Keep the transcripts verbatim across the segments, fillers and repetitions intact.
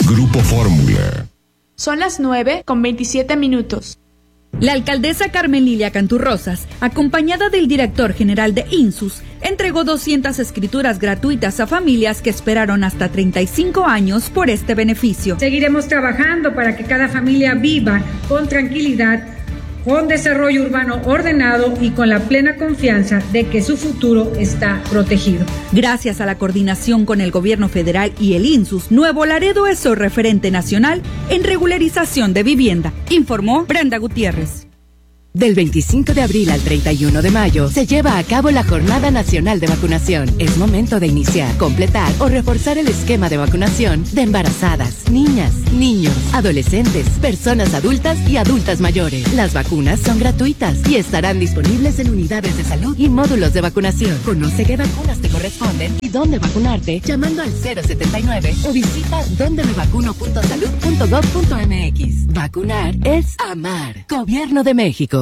Grupo Fórmula. Son las nueve con veintisiete minutos. La alcaldesa Carmen Lilia Canturrosas, acompañada del director general de INSUS, entregó doscientas escrituras gratuitas a familias que esperaron hasta treinta y cinco años por este beneficio. Seguiremos trabajando para que cada familia viva con tranquilidad, con desarrollo urbano ordenado y con la plena confianza de que su futuro está protegido. Gracias a la coordinación con el gobierno federal y el INSUS, Nuevo Laredo es el referente nacional en regularización de vivienda, informó Brenda Gutiérrez. Del veinticinco de abril al treinta y uno de mayo se lleva a cabo la Jornada Nacional de Vacunación. Es momento de iniciar, completar o reforzar el esquema de vacunación de embarazadas, niñas, niños, adolescentes, personas adultas y adultas mayores. Las vacunas son gratuitas y estarán disponibles en unidades de salud y módulos de vacunación. Conoce qué vacunas te corresponden y dónde vacunarte llamando al cero setenta y nueve o visita donde me vacuno punto salud punto gov punto m x. Vacunar es amar. Gobierno de México.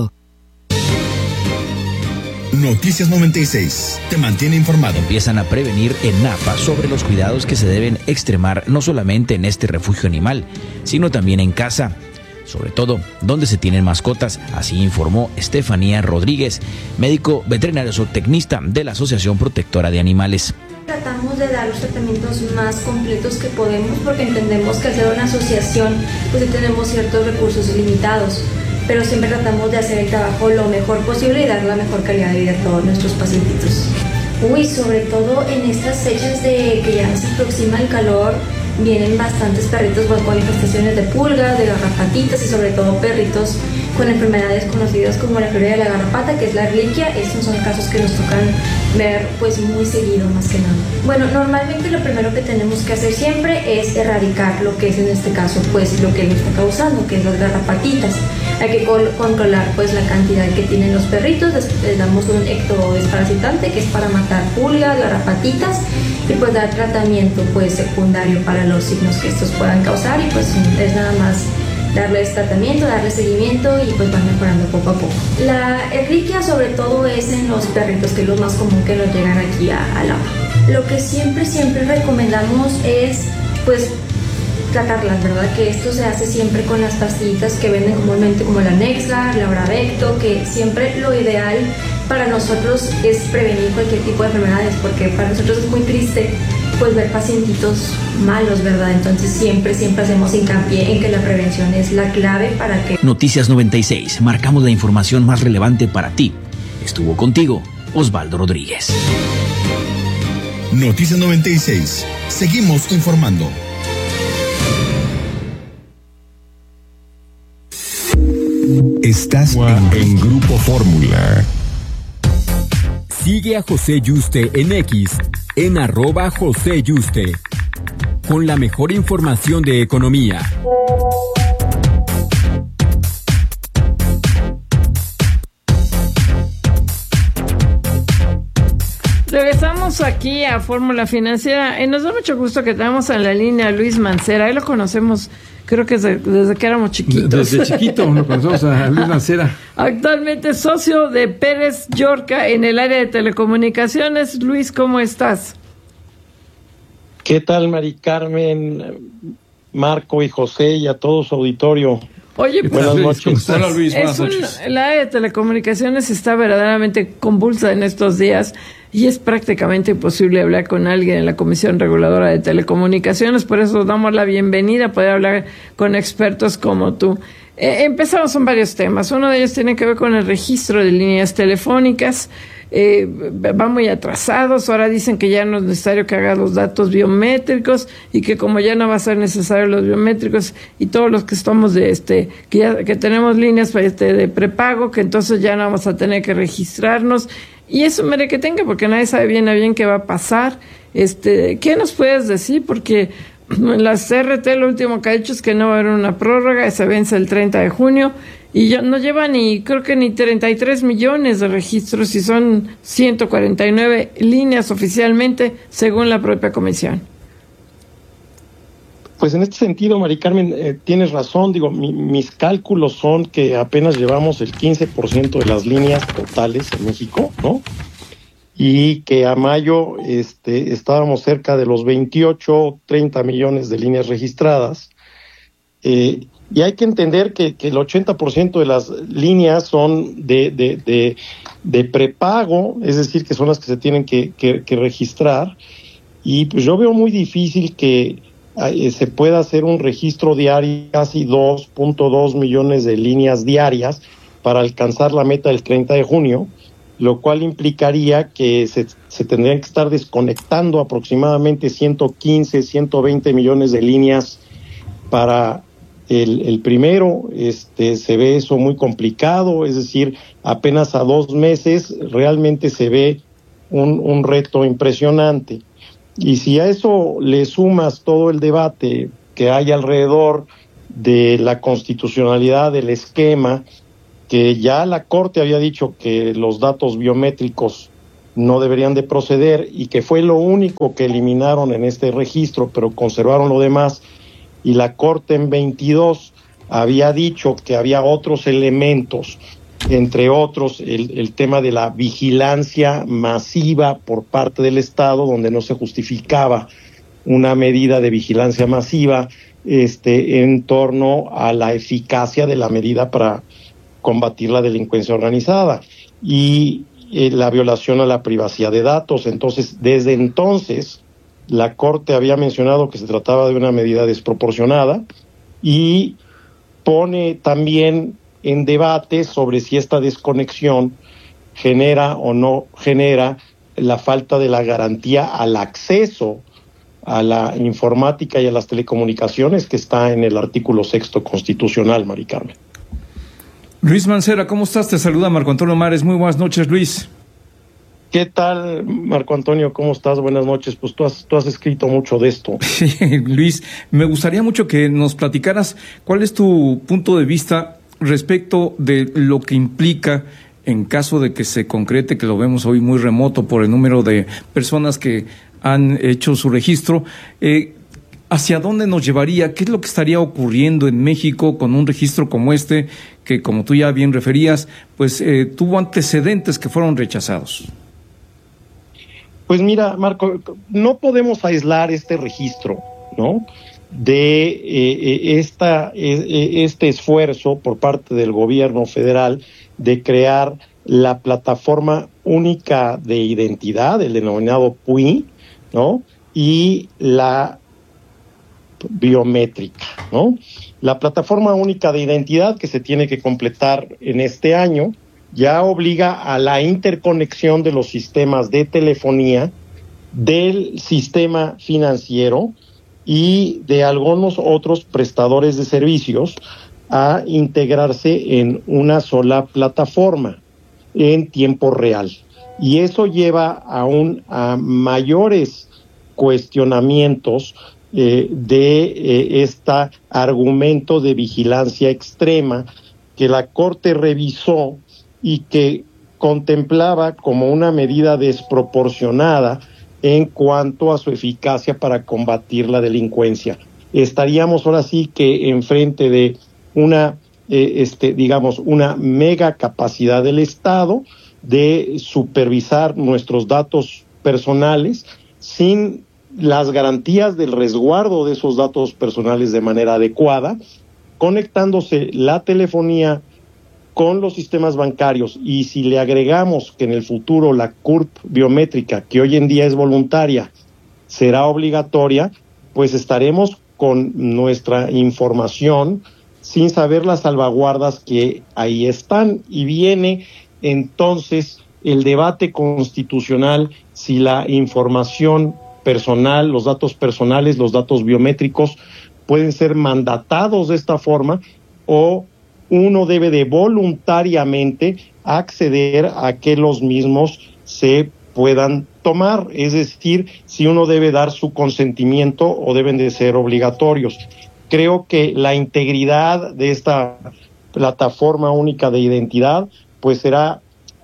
Noticias noventa y seis te mantiene informado. Empiezan a prevenir en Napa sobre los cuidados que se deben extremar no solamente en este refugio animal, sino también en casa, sobre todo donde se tienen mascotas. Así informó Estefanía Rodríguez, médico veterinario zootecnista de la Asociación Protectora de Animales. Tratamos de dar los tratamientos más completos que podemos porque entendemos que al ser una asociación pues tenemos ciertos recursos limitados, pero siempre tratamos de hacer el trabajo lo mejor posible y dar la mejor calidad de vida a todos nuestros pacientitos. Uy, sobre todo en estas fechas de que ya se aproxima el calor, vienen bastantes perritos con infestaciones de pulgas, de garrapatitas y sobre todo perritos con enfermedades conocidas como la fiebre de la garrapata, que es la Ehrlichia. Estos son casos que nos tocan ver pues muy seguido más que nada. Bueno, normalmente lo primero que tenemos que hacer siempre es erradicar lo que es en este caso pues lo que nos está causando, que es las garrapatitas. Hay que controlar pues la cantidad que tienen los perritos, les damos un ectodesparasitante que es para matar pulgas, garrapatitas y pues dar tratamiento pues secundario para los signos que estos puedan causar y pues es nada más darles tratamiento, darles seguimiento y pues van mejorando poco a poco. La Ehrlichia sobre todo es en los perritos, que es lo más común que nos llegan aquí a, a la Lo que siempre, siempre recomendamos es pues tratarlas, ¿verdad? Que esto se hace siempre con las pastillitas que venden comúnmente como la Nexgar, la Bravecto, que siempre lo ideal para nosotros es prevenir cualquier tipo de enfermedades, porque para nosotros es muy triste pues ver pacientitos malos, ¿verdad? Entonces siempre, siempre hacemos hincapié en que la prevención es la clave para que... Noticias noventa y seis, marcamos la información más relevante para ti. Estuvo contigo Osvaldo Rodríguez. Noticias noventa y seis, seguimos informando. Estás wow. en, en Grupo Fórmula. Sigue a José Yuste en X, en arroba José Yuste, con la mejor información de economía. Regresamos aquí a Fórmula Financiera y nos da mucho gusto que tenemos en la línea a Luis Mancera. Ahí lo conocemos, creo que desde, desde que éramos chiquitos. Desde chiquito lo conocemos a Luis Mancera. Actualmente socio de Pérez Yorca en el área de telecomunicaciones. Luis, ¿cómo estás? ¿Qué tal, Mari Carmen, Marco y José y a todo su auditorio? Oye, buenas noches. Hola, Luis, buenas es un, noches. El área de telecomunicaciones está verdaderamente convulsa en estos días y es prácticamente imposible hablar con alguien en la Comisión Reguladora de Telecomunicaciones. Por eso damos la bienvenida a poder hablar con expertos como tú. Eh, empezamos con varios temas. Uno de ellos tiene que ver con el registro de líneas telefónicas. Eh, va muy atrasados. Ahora dicen que ya no es necesario que haga los datos biométricos y que como ya no va a ser necesario los biométricos y todos los que estamos de este que ya que tenemos líneas este, de prepago, que entonces ya no vamos a tener que registrarnos. Y eso mere que tenga, porque nadie sabe bien a bien qué va a pasar. Este, ¿qué nos puedes decir? Porque la C R T lo último que ha dicho es que no va a haber una prórroga, se vence el treinta de junio y ya no lleva ni, creo que ni treinta y tres millones de registros y son ciento cuarenta y nueve líneas oficialmente, según la propia comisión. Pues en este sentido, Mari Carmen, eh, tienes razón. Digo, mi, mis cálculos son que apenas llevamos el quince por ciento de las líneas totales en México, ¿no? y que a mayo este, estábamos cerca de los veintiocho, treinta millones de líneas registradas. Eh, y hay que entender que, que el ochenta por ciento de las líneas son de, de, de, de prepago, es decir, que son las que se tienen que, que, que registrar. Y pues yo veo muy difícil que eh, se pueda hacer un registro diario, casi dos punto dos millones de líneas diarias para alcanzar la meta del treinta de junio, lo cual implicaría que se, se tendrían que estar desconectando aproximadamente ciento quince, ciento veinte millones de líneas para el, el primero. Este, se ve eso muy complicado, es decir, apenas a dos meses realmente se ve un, un reto impresionante. Y si a eso le sumas todo el debate que hay alrededor de la constitucionalidad del esquema, que ya la Corte había dicho que los datos biométricos no deberían de proceder y que fue lo único que eliminaron en este registro, pero conservaron lo demás, y la Corte en veintidós había dicho que había otros elementos, entre otros el, el tema de la vigilancia masiva por parte del Estado, donde no se justificaba una medida de vigilancia masiva este, en torno a la eficacia de la medida para combatir la delincuencia organizada y eh, la violación a la privacidad de datos. Entonces, desde entonces, la Corte había mencionado que se trataba de una medida desproporcionada y pone también en debate sobre si esta desconexión genera o no genera la falta de la garantía al acceso a la informática y a las telecomunicaciones que está en el artículo sexto constitucional, Mari Carmen. Luis Mancera, ¿cómo estás? Te saluda Marco Antonio Mares. Muy buenas noches, Luis. ¿Qué tal, Marco Antonio? ¿Cómo estás? Buenas noches. Pues tú has, tú has escrito mucho de esto. Sí, Luis, me gustaría mucho que nos platicaras cuál es tu punto de vista respecto de lo que implica en caso de que se concrete, que lo vemos hoy muy remoto por el número de personas que han hecho su registro. Eh, ¿Hacia dónde nos llevaría? ¿Qué es lo que estaría ocurriendo en México con un registro como este, que como tú ya bien referías, pues eh, tuvo antecedentes que fueron rechazados? Pues mira, Marco, no podemos aislar este registro, ¿no?, de eh, esta, eh, este esfuerzo por parte del gobierno federal de crear la plataforma única de identidad, el denominado P U I, ¿no?, y la biométrica, ¿no? La plataforma única de identidad, que se tiene que completar en este año, ya obliga a la interconexión de los sistemas de telefonía, del sistema financiero y de algunos otros prestadores de servicios a integrarse en una sola plataforma en tiempo real. Y eso lleva a, un, a mayores cuestionamientos eh, de eh, este argumento de vigilancia extrema que la Corte revisó y que contemplaba como una medida desproporcionada en cuanto a su eficacia para combatir la delincuencia. Estaríamos ahora sí que enfrente de una, eh, este, digamos, una mega capacidad del Estado de supervisar nuestros datos personales sin las garantías del resguardo de esos datos personales de manera adecuada, conectándose la telefonía con los sistemas bancarios, y si le agregamos que en el futuro la C U R P biométrica, que hoy en día es voluntaria, será obligatoria, pues estaremos con nuestra información sin saber las salvaguardas que ahí están, y viene entonces el debate constitucional si la información personal, los datos personales, los datos biométricos pueden ser mandatados de esta forma, o uno debe de voluntariamente acceder a que los mismos se puedan tomar, es decir, si uno debe dar su consentimiento o deben de ser obligatorios. Creo que la integridad de esta plataforma única de identidad pues será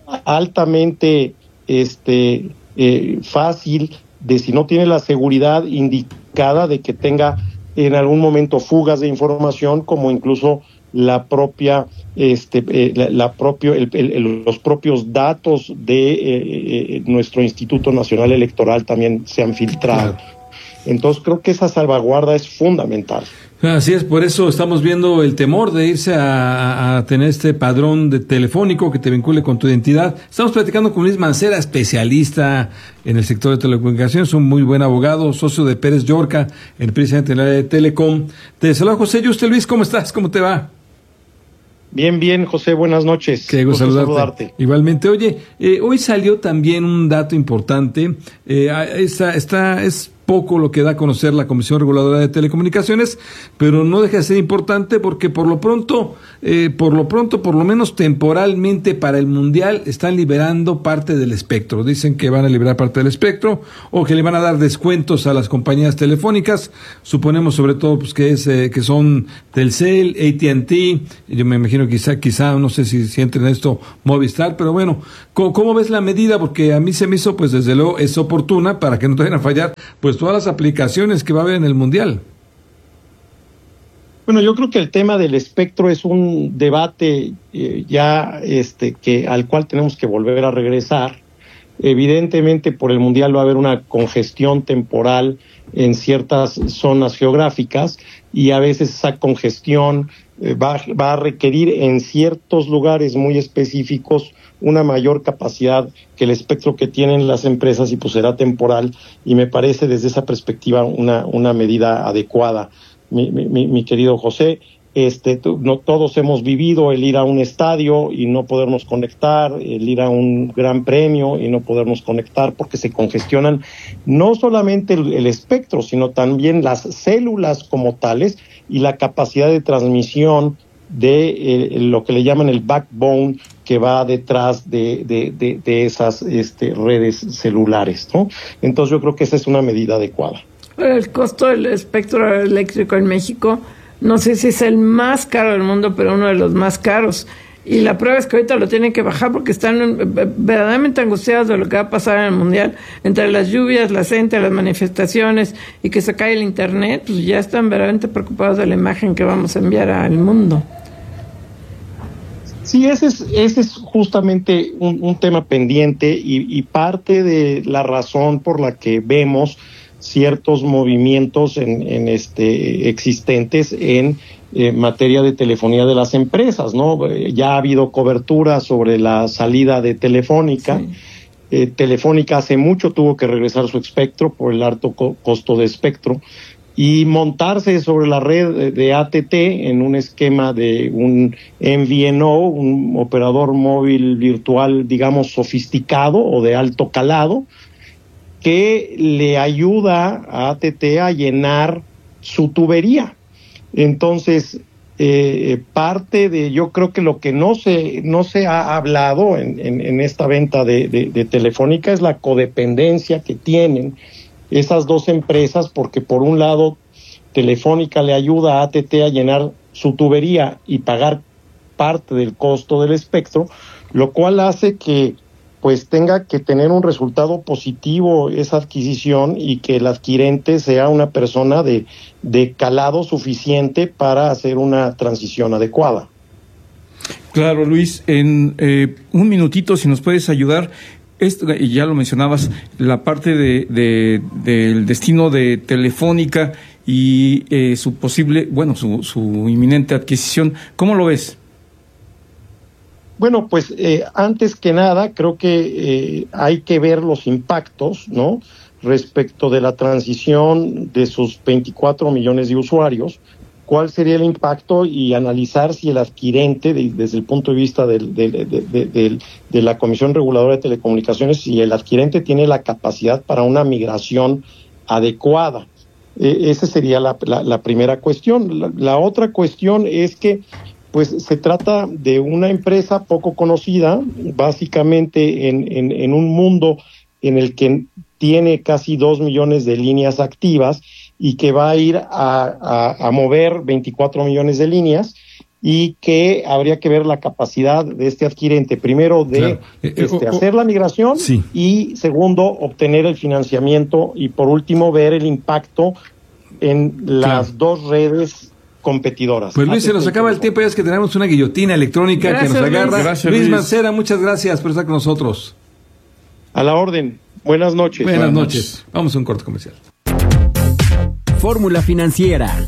altamente este eh, fácil de, si no tiene la seguridad indicada, de que tenga en algún momento fugas de información, como incluso la propia, este, eh, la, la propio, el, el, los propios datos de eh, eh, nuestro Instituto Nacional Electoral también se han filtrado. Entonces creo que esa salvaguarda es fundamental. Así es, por eso estamos viendo el temor de irse a, a tener este padrón de telefónico que te vincule con tu identidad. Estamos platicando con Luis Mancera, especialista en el sector de telecomunicaciones, un muy buen abogado, socio de Pérez Llorca, el presidente de la de Telecom. Te saluda José Yuste. Luis, ¿cómo estás? ¿Cómo te va? Bien, bien, José, buenas noches. Qué gusto saludarte. saludarte. Igualmente. Oye, eh, hoy salió también un dato importante. Eh, está, está, es poco lo que da a conocer la Comisión Reguladora de Telecomunicaciones, pero no deja de ser importante porque por lo pronto, eh, por lo pronto, por lo menos temporalmente para el Mundial, están liberando parte del espectro. Dicen que van a liberar parte del espectro o que le van a dar descuentos a las compañías telefónicas. Suponemos sobre todo pues que es eh, que son Telcel, A T and T, yo me imagino quizá, quizá, no sé si, si entra en esto Movistar, pero bueno, ¿cómo, ¿cómo ves la medida? Porque a mí se me hizo, pues desde luego, es oportuna para que no te vayan a fallar, pues todas las aplicaciones que va a haber en el Mundial. Bueno, yo creo que el tema del espectro es un debate eh, ya este que al cual tenemos que volver a regresar. Evidentemente por el Mundial va a haber una congestión temporal en ciertas zonas geográficas y a veces esa congestión eh, va, va a requerir en ciertos lugares muy específicos una mayor capacidad que el espectro que tienen las empresas y pues será temporal y me parece desde esa perspectiva una, una medida adecuada. Mi, mi, mi querido José, este, no, todos hemos vivido el ir a un estadio y no podernos conectar, el ir a un gran premio y no podernos conectar porque se congestionan no solamente el, el espectro, sino también las células como tales y la capacidad de transmisión de eh, lo que le llaman el backbone que va detrás de, de, de, de esas este, redes celulares, ¿no? Entonces yo creo que esa es una medida adecuada. El costo del espectro eléctrico en México, no sé si es el más caro del mundo, pero uno de los más caros. Y la prueba es que ahorita lo tienen que bajar porque están verdaderamente angustiados de lo que va a pasar en el Mundial. Entre las lluvias, la gente, las manifestaciones y que se cae el Internet, pues ya están verdaderamente preocupados de la imagen que vamos a enviar al mundo. Sí, ese es, ese es justamente un, un tema pendiente y, y parte de la razón por la que vemos ciertos movimientos en, en este existentes en eh, materia de telefonía de las empresas, ¿no? Eh, ya ha habido cobertura sobre la salida de Telefónica. Sí. Eh, Telefónica hace mucho tuvo que regresar su espectro por el alto co- costo de espectro y montarse sobre la red de A T T en un esquema de un M V N O, un operador móvil virtual, digamos, sofisticado o de alto calado, que le ayuda a A T T a llenar su tubería. Entonces, eh, parte de, yo creo que lo que no se no se ha hablado en, en, en esta venta de, de, de Telefónica es la codependencia que tienen esas dos empresas, porque por un lado Telefónica le ayuda a A T T a llenar su tubería y pagar parte del costo del espectro, lo cual hace que pues tenga que tener un resultado positivo esa adquisición y que el adquirente sea una persona de, de calado suficiente para hacer una transición adecuada. Claro, Luis, en eh, un minutito, si nos puedes ayudar, esto, y ya lo mencionabas, la parte de, de del destino de Telefónica y eh, su posible, bueno, su, su inminente adquisición, ¿cómo lo ves? Bueno, pues eh, antes que nada creo que eh, hay que ver los impactos, ¿no?, respecto de la transición de sus veinticuatro millones de usuarios, cuál sería el impacto y analizar si el adquirente, de, desde el punto de vista del, de, de, de, de, de la Comisión Reguladora de Telecomunicaciones, si el adquirente tiene la capacidad para una migración adecuada. Eh, esa sería la, la, la primera cuestión. La, la otra cuestión es que pues se trata de una empresa poco conocida, básicamente en, en, en un mundo en el que tiene casi dos millones de líneas activas y que va a ir a, a, a mover veinticuatro millones de líneas y que habría que ver la capacidad de este adquirente, primero de claro. eh, este, eh, hacer la migración sí. y segundo, obtener el financiamiento y por último ver el impacto en las claro. dos redes competidoras. Pues Luis, se nos acaba el tiempo, ya es que tenemos una guillotina electrónica gracias, que nos agarra. Luis, gracias, Luis Luis Mancera, muchas gracias por estar con nosotros. A la orden. Buenas noches. Buenas, Buenas noches. noches. Vamos a un corte comercial. Fórmula Financiera.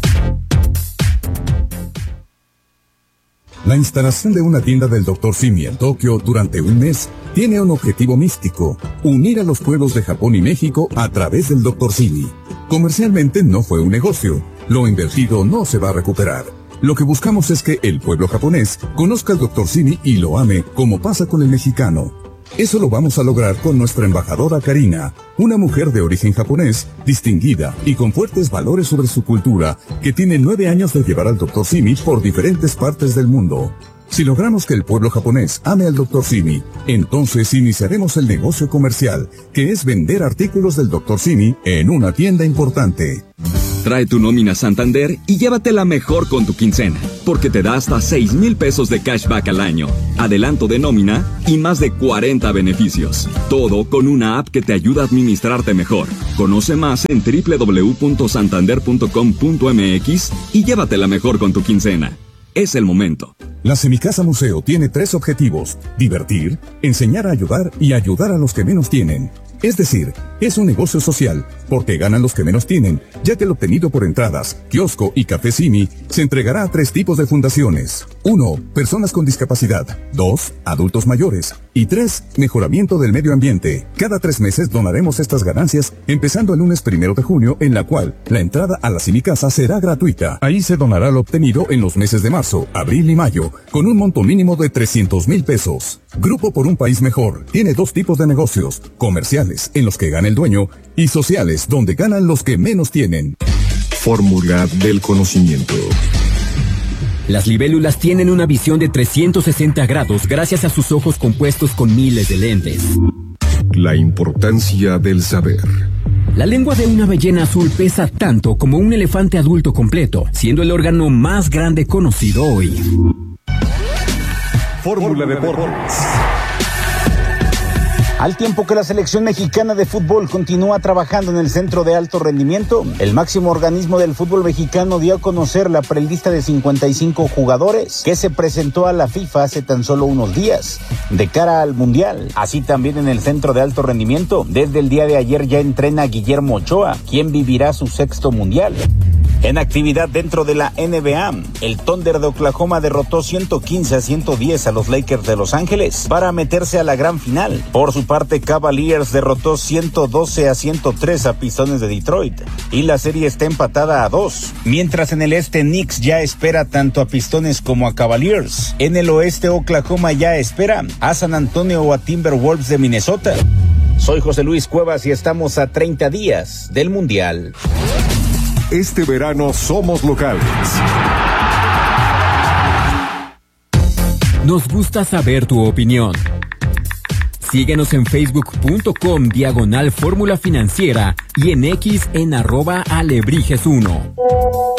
La instalación de una tienda del doctor Simi en Tokio durante un mes tiene un objetivo místico: unir a los pueblos de Japón y México a través del doctor Simi. Comercialmente no fue un negocio. Lo invertido no se va a recuperar. Lo que buscamos es que el pueblo japonés conozca al doctor Simi y lo ame, como pasa con el mexicano. Eso lo vamos a lograr con nuestra embajadora Karina, una mujer de origen japonés, distinguida y con fuertes valores sobre su cultura, que tiene nueve años de llevar al doctor Simi por diferentes partes del mundo. Si logramos que el pueblo japonés ame al doctor Simi, entonces iniciaremos el negocio comercial, que es vender artículos del doctor Simi en una tienda importante. Trae tu nómina Santander y llévatela mejor con tu quincena, porque te da hasta seis mil pesos de cashback al año, adelanto de nómina y más de cuarenta beneficios. Todo con una app que te ayuda a administrarte mejor. Conoce más en doble u doble u doble u punto santander punto com punto m x y llévatela mejor con tu quincena. Es el momento. La Semicasa Museo tiene tres objetivos: divertir, enseñar a ayudar y ayudar a los que menos tienen. Es decir, es un negocio social, porque ganan los que menos tienen, ya que el obtenido por entradas, kiosco y café Simi se entregará a tres tipos de fundaciones. Uno, personas con discapacidad. Dos, adultos mayores. Y tres, mejoramiento del medio ambiente. Cada tres meses donaremos estas ganancias, empezando el lunes primero de junio, en la cual la entrada a la Semicasa será gratuita. Ahí se donará lo obtenido en los meses de marzo, abril y mayo, con un monto mínimo de trescientos mil pesos. Grupo por un País Mejor tiene dos tipos de negocios: comerciales, en los que gana el dueño, y sociales, donde ganan los que menos tienen. Fórmula del conocimiento. Las libélulas tienen una visión de trescientos sesenta grados gracias a sus ojos compuestos con miles de lentes. La importancia del saber. La lengua de una ballena azul pesa tanto como un elefante adulto completo, siendo el órgano más grande conocido hoy. Fórmula Deportes. Al tiempo que la selección mexicana de fútbol continúa trabajando en el centro de alto rendimiento, el máximo organismo del fútbol mexicano dio a conocer la prelista de cincuenta y cinco jugadores que se presentó a la FIFA hace tan solo unos días, de cara al Mundial. Así también en el centro de alto rendimiento, desde el día de ayer ya entrena Guillermo Ochoa, quien vivirá su sexto Mundial. En actividad dentro de la N B A, el Thunder de Oklahoma derrotó ciento quince a ciento diez a los Lakers de Los Ángeles para meterse a la gran final. Por su parte, Cavaliers derrotó ciento doce a ciento tres a Pistones de Detroit y la serie está empatada a dos. Mientras en el este, Knicks ya espera tanto a Pistones como a Cavaliers. En el oeste, Oklahoma ya espera a San Antonio o a Timberwolves de Minnesota. Soy José Luis Cuevas y estamos a treinta días del Mundial. Este verano somos locales. Nos gusta saber tu opinión. Síguenos en facebook punto com diagonal fórmula financiera y en X en arroba alebrijes uno.